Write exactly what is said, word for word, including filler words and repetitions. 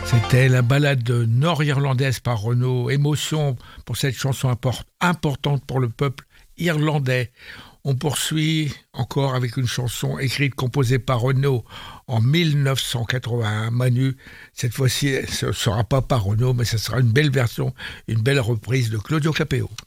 C'était la ballade nord-irlandaise par Renaud. Émotion pour cette chanson import- importante pour le peuple irlandais. On poursuit encore avec une chanson écrite, composée par Renaud en mille neuf cent quatre-vingt-un. Manu, cette fois-ci, ce ne sera pas par Renaud, mais ce sera une belle version, une belle reprise de Claudio Capéo.